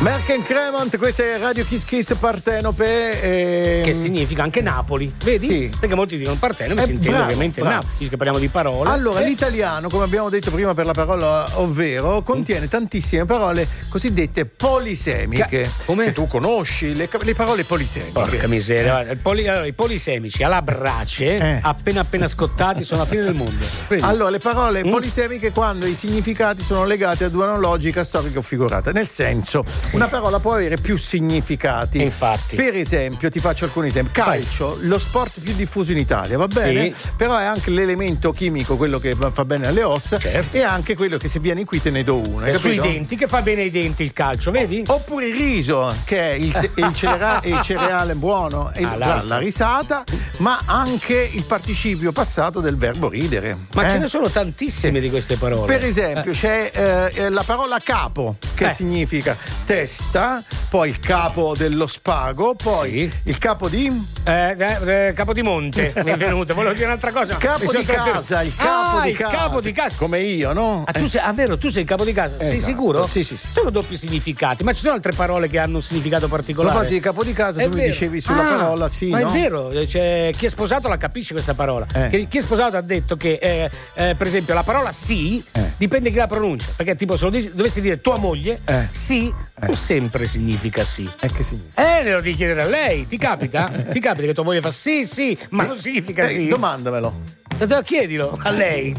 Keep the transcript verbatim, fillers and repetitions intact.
Merck Cremont, questa è Radio Kiss Kiss Partenope. E... Che significa anche Napoli, vedi? Sì. Perché molti dicono Partenope, Eh, si intende bravo, ovviamente bravo. Napoli, che parliamo di parole. Allora, Eh. l'italiano, come abbiamo detto prima per la parola ovvero, contiene tantissime parole cosiddette polisemiche. Ca- come? Che tu conosci, le, le parole polisemiche. Porca miseria, il poli- allora, i polisemici alla brace, Eh. appena appena scottati, sono la fine del mondo. Vedi? Allora, le parole Mm. polisemiche quando i significati sono legati ad una logica storica o figurata. Nel senso, una parola può avere più significati. Infatti. Per esempio, ti faccio alcuni esempi. Calcio, lo sport più diffuso in Italia, va bene? Sì. Però è anche l'elemento chimico, quello che va- fa bene alle ossa, Certo. e anche quello che se viene in qui te ne do uno. hai E sui capito? denti, che fa bene ai denti il calcio, vedi? Oppure il riso, che è il, ce- il celera- il cereale buono, e Ah, la, l'altro. la risata, ma anche il participio passato del verbo ridere. Ma eh? ce ne sono tantissime di queste parole. Per esempio, c'è eh, la parola capo, che Eh. significa testa, poi il capo dello spago, poi Sì. il capo di Eh, eh, eh, Capodimonte mi è venuto, volevo dire un'altra cosa. capo Mi sono di trattenuto. casa, il capo Ah, di il casa. capo di casa. Come io, no? Ah, tu sei, ah, vero, tu sei il capo di casa? Sei Esatto. sicuro? Sì, sì, sì. Sono doppi significati, ma ci sono altre parole che hanno un significato A particolare. proposito di capo di casa, È tu mi vero. dicevi sulla Ah, parola sì, ma no? è vero, cioè, chi è sposato la capisce questa parola. Eh. Che- chi è sposato ha detto che, eh, eh, per esempio, la parola sì Eh. dipende chi la pronuncia. Perché, tipo, se lo dici- dovessi dire tua moglie, Eh. sì, non sempre significa sì. Eh, che significa? Eh, devo di chiedere a lei, ti capita? Ti capita che tua moglie fa sì, sì, ma non significa Eh, sì? domandamelo. Chiedilo a lei.